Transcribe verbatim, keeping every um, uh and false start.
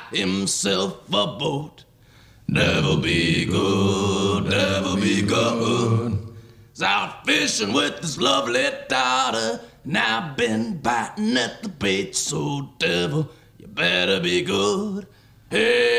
himself a boat. Devil be good, devil be good. He's out fishing with his lovely daughter, and I've been biting at the bait, so devil, you better be good. Hey.